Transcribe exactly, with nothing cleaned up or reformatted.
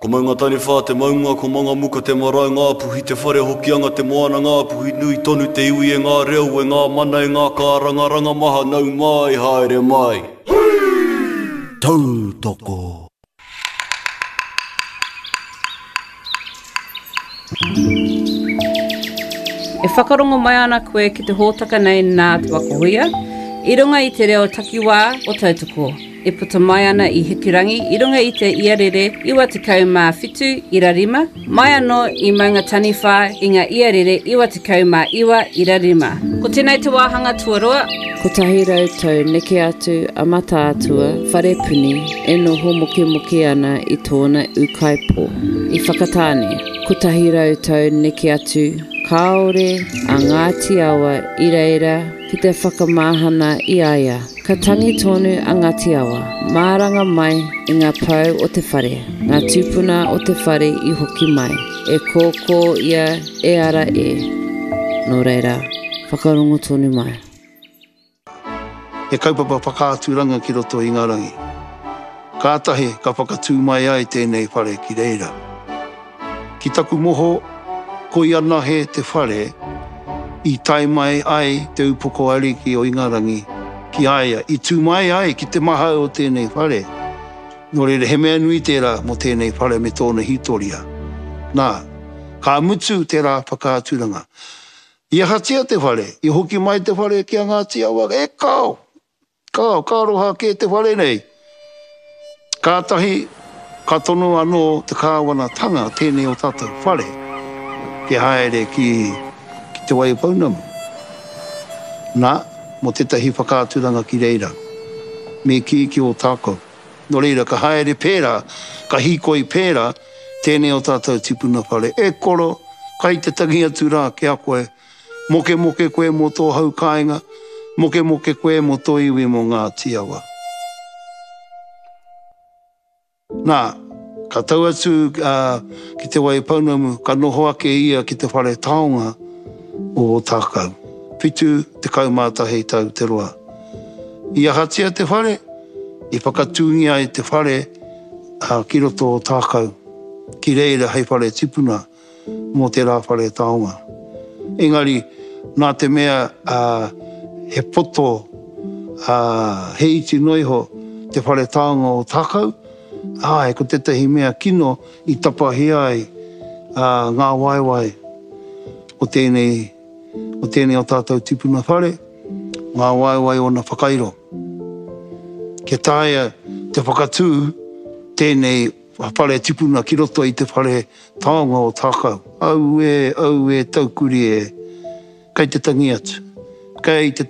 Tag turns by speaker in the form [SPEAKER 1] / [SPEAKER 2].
[SPEAKER 1] Ko maunga tani whā te maunga, ko manga muka te marae ngā puhi, te whare hokianga te moana ngā puhi, nui tonu te iwi e ngā reo, e ngā mana e ngā kāranga, ranga maha nau mai, haere mai. Tautoko.
[SPEAKER 2] E whakarongo mai ana koe ki te hōtaka nei nā te wakohuia, i runga i te reo takiwā o Tautoko. E puta mai ana i Hikirangi, i runga i te iarere iwa te kau mā whitu ira rima, mai anō i maunga taniwha i ngā iarere iwa te kau mā iwa ira rima. Ko tēnei te wāhanga tuarua.
[SPEAKER 3] Ko tahi rautau neke atu a mata atua, whare puni, e noho moke moke ana i tōna ukaipo. I whakatāne, ko tahi rautau neke atu, kaore a Ngāti Awa ira ira ki te whakamahana i aia. Ka tangi tonu a Ngāti Awa, māranga mai i ngā pau o te whare, ngā tūpuna o te whare i hoki mai, e kōkō ia e ara e. Nō reira, whakarongo tonu mai.
[SPEAKER 4] E kaupapa whakāturanga ki roto i ngā rangi. Kātahe ka whakatū mai ai tēnei whare ki reira. Ki taku moho, ko i ana he te whare, i tai mai ai te upoko ariki o Ingarangi, ki aia, i tū mai ai ki te maha o tēnei whare. Nō reira, he mea nui tērā mo tēnei whare me tōna hitoria. Nā, ka mutu tērā whakāturanga. I ahatia te whare, i hoki mai te whare ki a Ngāti Awa, e kao, kao, kāroha ke te whare nei. Kātahi, ka tono anō te kāwana tanga tēnei o tātou whare, ke haere ki, ki te wai paunamu. Nā, mo tetahi whakāturanga ki reira, me ki ki o tāko. No reira, ka haere pērā, ka hikoi pērā, tēnei o tātou tipuna whare. E koro, kai te tangi atu rā ke a koe, moke moke koe mo tō hau kāinga, moke moke koe mo tō iwi mo Ngāti Awa. Nā, ka tau atu uh, ki te wai paunamu, ka noho ake ia ki te whare taonga o tākau. Whitu te kaumātahi tau te roa. I ahatia te whare, i whakatūngi ai te whare uh, ki roto o tākau. Ki reira hei whare tipuna mō te rā whare taonga. Engari, nā te mea uh, he poto, uh, he iti noiho te whare taonga o tākau, ai, ko tetahi mea kino i tapahi ai uh, ngā waiwai o tēnei, o tēnei o tātou tipuna whare, ngā waiwai o na whakairo. Ke tāia te whakatū tēnei whare tipuna ki roto i te whare taonga o tākau. Au e, au e, taukuri e, kei te tangi atu, kei te